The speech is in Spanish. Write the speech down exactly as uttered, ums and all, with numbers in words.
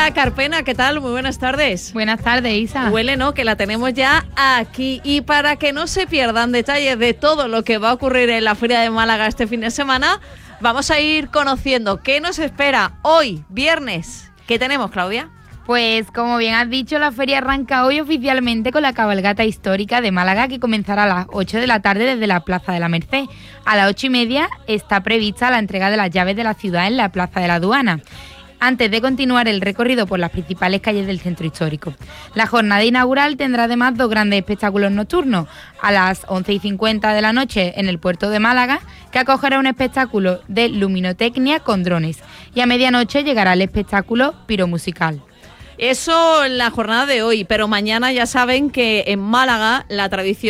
Laura Carpena, ¿qué tal? Muy buenas tardes. Buenas tardes, Isa. Huele, ¿no? Que la tenemos ya aquí. Y para que no se pierdan detalles de todo lo que va a ocurrir en la Feria de Málaga este fin de semana, vamos a ir conociendo qué nos espera hoy, viernes. ¿Qué tenemos, Claudia? Pues como bien has dicho, la feria arranca hoy oficialmente con la cabalgata histórica de Málaga, que comenzará a las ocho de la tarde desde la Plaza de la Merced. A las ocho y media está prevista la entrega de las llaves de la ciudad en la Plaza de la Aduana, antes de continuar el recorrido por las principales calles del centro histórico. La jornada inaugural tendrá además dos grandes espectáculos nocturnos: a las once y cincuenta de la noche en el puerto de Málaga, que acogerá un espectáculo de luminotecnia con drones, y a medianoche llegará el espectáculo piromusical. Eso en la jornada de hoy, pero mañana ya saben que en Málaga la tradición